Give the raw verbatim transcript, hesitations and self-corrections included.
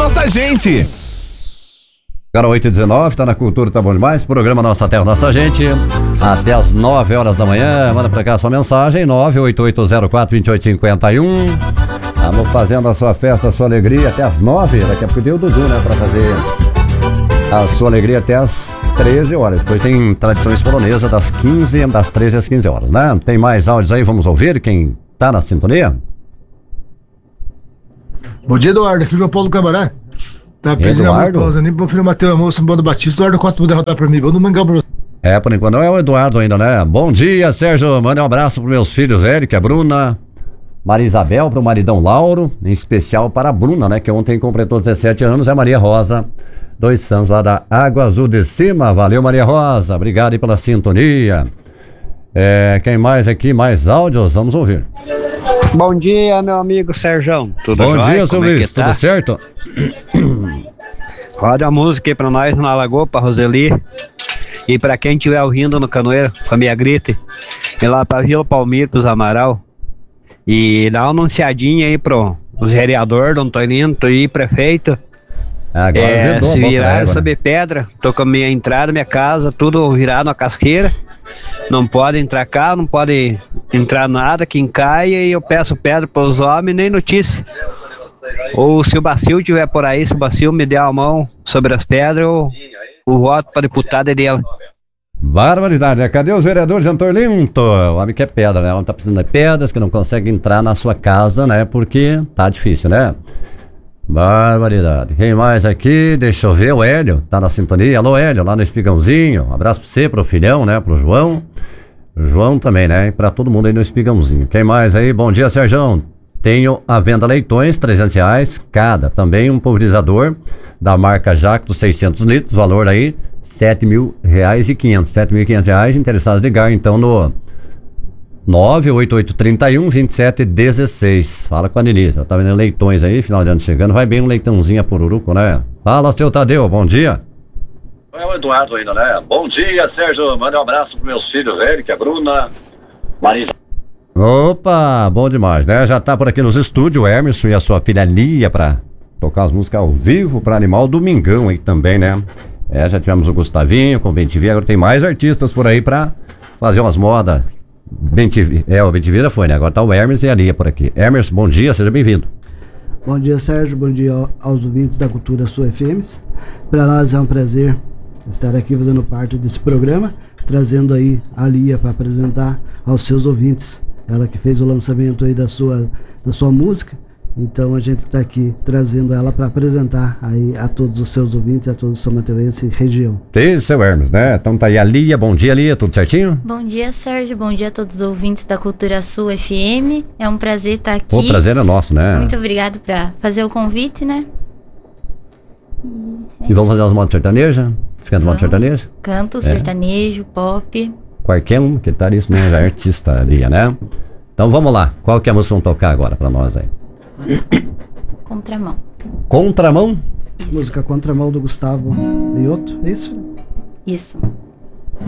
Nossa Gente. Agora oito e dezenove, tá na Cultura, tá bom demais. Programa Nossa Terra, Nossa Gente. Até as nove horas da manhã. Manda pra cá a sua mensagem. nove oito oito zero quatro dois oito cinco um. Estamos fazendo a sua festa, a sua alegria até as nove. Daqui a pouco tem o Dudu, né? Pra fazer a sua alegria até as treze horas. Depois tem tradições polonesas das quinze, das treze às quinze horas, né? Tem mais áudios aí, vamos ouvir quem tá na sintonia? Bom dia, Eduardo. Aqui é o Paulo Camará. Tá pedindo uma pausa ali pro filho Matheus Moço, Bando Batista. Eduardo, quanto puder rodar pra mim? Vou no Mangão pra você. É, por enquanto não é o Eduardo ainda, né? Bom dia, Sérgio. Manda um abraço pros meus filhos, Eric, a Bruna, Maria Isabel, pro maridão Lauro, em especial para a Bruna, né? Que ontem completou dezessete anos, é Maria Rosa. Dois Santos lá da Água Azul de Cima. Valeu, Maria Rosa. Obrigado aí pela sintonia. É, quem mais aqui? Mais áudios? Vamos ouvir. Bom dia, meu amigo Sérgio. Tudo Bom jóia? dia, seu Como é Luiz. tá? Tudo certo? Roda a música aí pra nós na Lagoa, pra Roseli. E pra quem estiver ouvindo no Canoeiro, família Grite. E lá pra Vila Palmiro, pros Amaral. E dá uma anunciadinha aí pro os vereadores, Dom Tonino, e prefeito. Agora É, zedou a se boca virar d'água, sobre pedra, tô com a minha entrada, minha casa, tudo virado na casqueira. Não pode entrar carro, não pode entrar nada, quem caia, e eu peço pedra pros homens, nem notícia. Ou se o Bacil estiver por aí, se o Bacil me der a mão sobre as pedras, eu, o voto para deputado é dele. Barbaridade, né? Cadê os vereadores, Antônio Linto? O homem quer pedra, né? O homem tá precisando de pedras, que não consegue entrar na sua casa, né? Porque tá difícil, né? Barbaridade. Quem mais aqui? Deixa eu ver, o Hélio, tá na sintonia. Alô, Hélio, lá no Espigãozinho. Um abraço pra você, pro filhão, né? Pro João. O João também, né? E pra todo mundo aí no Espigãozinho. Quem mais aí? Bom dia, Sérgio. Tenho à venda leitões, trezentos reais cada. Também um pulverizador da marca Jacto, seiscentos litros, valor aí sete mil reais e quinhentos. sete mil e quinhentos reais, interessados ligar então no nove oito oito três um, dois sete um seis. Fala com a Denise. Tá vendo leitões aí, final de ano chegando. Vai bem um leitãozinho a pururuco, né? Fala, seu Tadeu, bom dia. É o Eduardo ainda, né? Bom dia, Sérgio. Manda um abraço pros meus filhos, Eric, a Bruna, Marisa. Opa, bom demais, né? Já tá por aqui nos estúdios o Emerson e a sua filha Lia pra tocar as músicas ao vivo pra animar o Domingão aí também, né? É, já tivemos o Gustavinho com o Ben T V, agora tem mais artistas por aí pra fazer umas modas. Ben T V, é, o Ben T V já foi, né? Agora tá o Emerson e a Lia por aqui. Emerson, bom dia, seja bem-vindo. Bom dia, Sérgio, bom dia aos ouvintes da Cultura Sul F Ms. Para nós é um prazer estar aqui fazendo parte desse programa, trazendo aí a Lia para apresentar aos seus ouvintes. Ela que fez o lançamento aí da sua, da sua música, então a gente está aqui trazendo ela para apresentar aí a todos os seus ouvintes, a todos os são mateuense e região. Tem seu Hermes, né? Então tá aí a Lia, bom dia Lia, tudo certinho? Bom dia, Sérgio, bom dia a todos os ouvintes da Cultura Sul F M, é um prazer estar aqui. O prazer é nosso, né? Muito obrigado por fazer o convite, né? E, é e vamos fazer umas modas sertanejas? Você canta moda sertaneja? Canto, é. sertanejo, pop. Qualquer um que tá isso, né? Já é artista Lia, né? Então vamos lá, qual que é a música que vamos tocar agora pra nós aí? Contramão. Contramão? Isso. Música Contramão do Gustavo Mioto, é isso? Isso.